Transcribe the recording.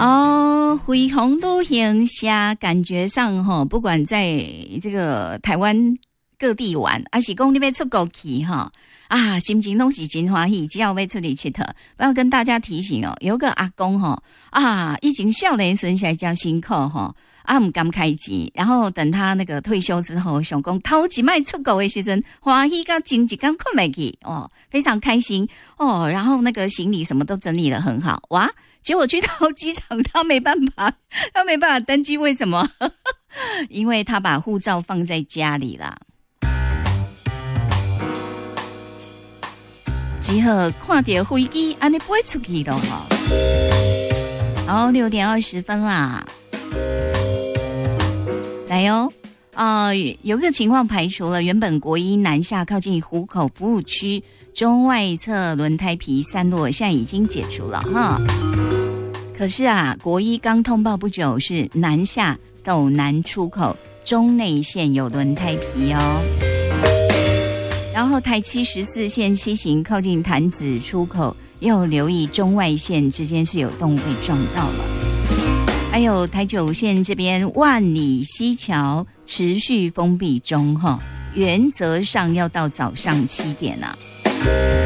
恢宏都行下，感觉上哈，不管在这个台湾各地玩，还是讲你要出国去哈啊，心情都是真欢喜，只要要出去佚佗。我要跟大家提醒哦，有个阿公哈啊，以前少年时才叫辛苦哈。唔敢开钱，然后等他那个退休之后，想讲头一摆出国的时阵，欢喜到前一天困袂去哦，非常开心哦。然后那个行李什么都整理得很好，哇！结果去到机场，他没办法登机，为什么？因为他把护照放在家里啦。只好看到飞机，安尼飞出去了哈。好，6点20分啦。来哦，有一个情况排除了，原本国一南下靠近湖口服务区中外侧轮胎皮散落，现在已经解除了哈。可是啊，国一刚通报不久是南下斗南出口中内线有轮胎皮哦，然后台七14线西行靠近潭子出口要留意中外线之间是有动物被撞到了。还有台9线这边万里溪桥持续封闭中哈，原则上要到早上7点啊。